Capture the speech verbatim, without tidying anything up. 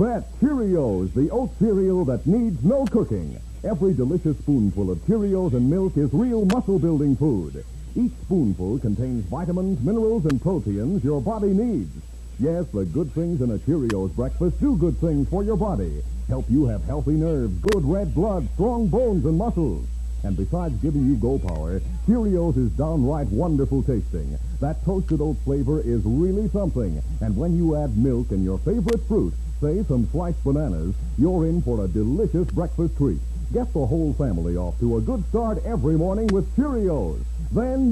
bet, Cheerios, the oat cereal that needs no cooking. Every delicious spoonful of Cheerios and milk is real muscle-building food. Each spoonful contains vitamins, minerals, and proteins your body needs. Yes, the good things in a Cheerios breakfast do good things for your body. Help you have healthy nerves, good red blood, strong bones, and muscles. And besides giving you go power, Cheerios is downright wonderful tasting. That toasted oat flavor is really something. And when you add milk and your favorite fruit, say some sliced bananas, you're in for a delicious breakfast treat. Get the whole family off to a good start every morning with Cheerios. Then